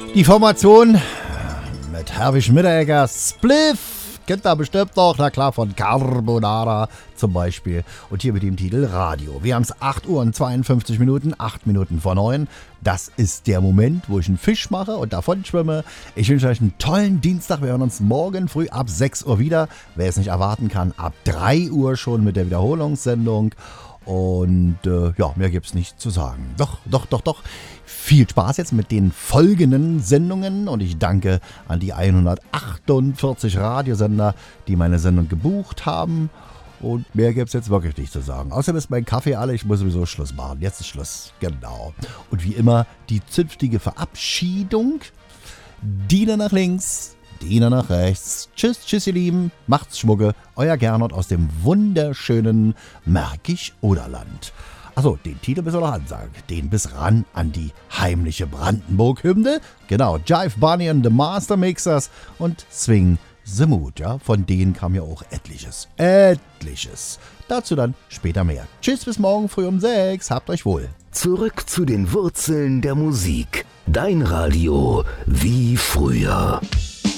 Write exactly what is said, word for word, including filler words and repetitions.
Die Formation mit Herbie Schmitteregger, Spliff, kennt ihr bestimmt noch, na klar, von Carbonara zum Beispiel. Und hier mit dem Titel Radio. Wir haben es acht Uhr und zweiundfünfzig Minuten, acht Minuten vor neun. Das ist der Moment, wo ich einen Fisch mache und davon schwimme. Ich wünsche euch einen tollen Dienstag. Wir hören uns morgen früh ab sechs Uhr wieder. Wer es nicht erwarten kann, ab drei Uhr schon mit der Wiederholungssendung. Und äh, ja, mehr gibt's nicht zu sagen. Doch, doch, doch, doch. Viel Spaß jetzt mit den folgenden Sendungen und ich danke an die hundertachtundvierzig Radiosender, die meine Sendung gebucht haben. Und mehr gibt's jetzt wirklich nicht zu sagen. Außerdem ist mein Kaffee alle, ich muss sowieso Schluss machen. Jetzt ist Schluss, genau. Und wie immer die zünftige Verabschiedung. Diener nach links, Diener nach rechts. Tschüss, tschüss ihr Lieben, macht's Schmucke. Euer Gernot aus dem wunderschönen Märkisch-Oderland. Achso, den Titel müssen wir noch ansagen. Den bis ran an die heimliche Brandenburg-Hymne. Genau, Jive Bunny and the Master Mixers und Swing the Mood. Ja, von denen kam ja auch etliches. Etliches. Dazu dann später mehr. Tschüss, bis morgen früh um sechs. Habt euch wohl. Zurück zu den Wurzeln der Musik. Dein Radio wie früher.